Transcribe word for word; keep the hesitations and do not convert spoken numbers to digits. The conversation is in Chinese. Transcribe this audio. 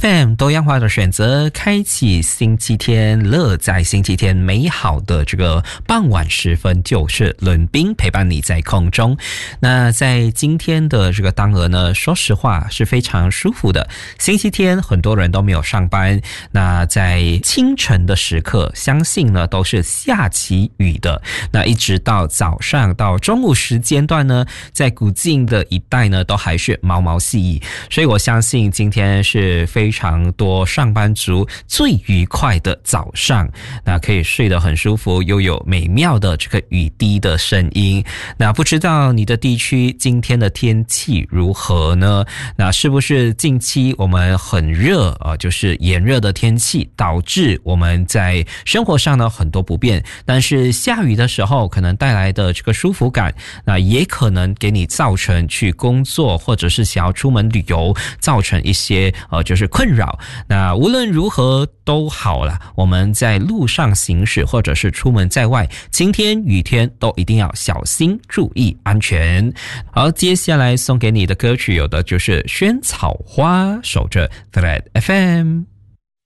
F M 多样化的选择，开启星期天，乐在星期天美好的这个傍晚时分，就是伦宾陪伴你在空中。那在今天的这个当儿呢，说实话是非常舒服的。星期天很多人都没有上班，那在清晨的时刻，相信呢都是下起雨的。那一直到早上到中午时间段呢，在古晋的一带呢，都还是毛毛细雨，所以我相信今天是非常多上班族最愉快的早上，那可以睡得很舒服，又有美妙的这个雨滴的声音。那不知道你的地区今天的天气如何呢？那是不是近期我们很热啊，就是炎热的天气导致我们在生活上呢很多不便，但是下雨的时候可能带来的这个舒服感，那也可能给你造成去工作或者是想要出门旅游造成一些呃就是困扰。那无论如何都好啦，我们在路上行驶或者是出门在外，晴天雨天都一定要小心注意安全。好，接下来送给你的歌曲有的就是萱草花，守着 Thread F M。